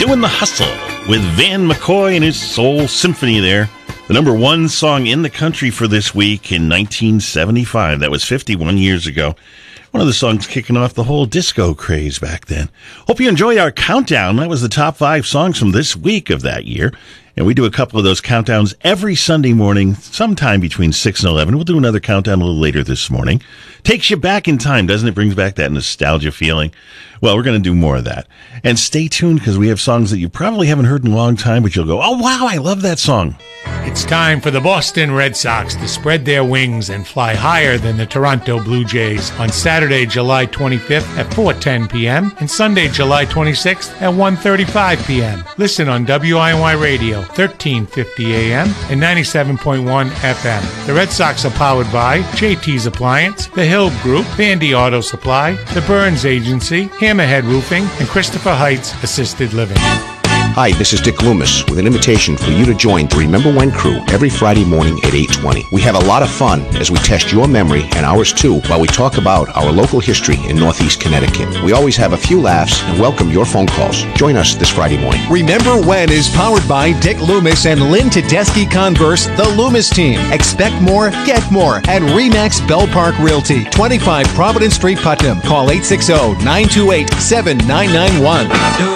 Doing the Hustle with Van McCoy and his Soul Symphony there. The number one song in the country for this week in 1975. That was 51 years ago. One of the songs kicking off the whole disco craze back then. Hope you enjoyed our countdown. That was the top 5 songs from this week of that year. And we do a couple of those countdowns every Sunday morning, sometime between 6 and 11. We'll do another countdown a little later this morning. Takes you back in time, doesn't it? Brings back that nostalgia feeling. Well, we're going to do more of that. And stay tuned because we have songs that you probably haven't heard in a long time, but you'll go, oh, wow, I love that song. It's time for the Boston Red Sox to spread their wings and fly higher than the Toronto Blue Jays on Saturday, July 25th at 4:10 p.m. and Sunday, July 26th at 1:35 p.m. Listen on WINY Radio, 1350 a.m. and 97.1 FM. The Red Sox are powered by JT's Appliance, The Hill Group, Vandy Auto Supply, The Burns Agency, Hammerhead Roofing, and Christopher Heights Assisted Living. Hi, this is Dick Loomis with an invitation for you to join the Remember When crew every Friday morning at 8:20. We have a lot of fun as we test your memory and ours too while we talk about our local history in Northeast Connecticut. We always have a few laughs and welcome your phone calls. Join us this Friday morning. Remember When is powered by Dick Loomis and Lynn Tedeschi Converse, the Loomis team. Expect more, get more at RE/MAX Bell Park Realty, 25 Providence Street, Putnam. Call 860-928-7991.